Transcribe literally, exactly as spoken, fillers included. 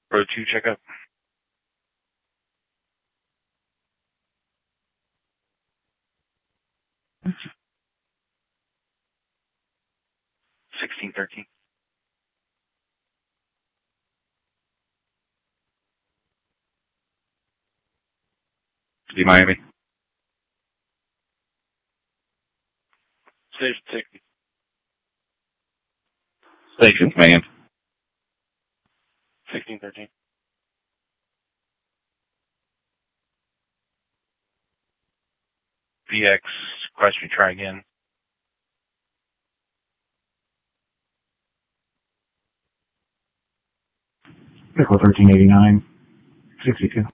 Road two checkup. Sixteen thirteen. D Miami. Station sixty. Station command. Sixteen thirteen. V X, question, try again. Vehicle thirteen eighty-nine, sixty-two.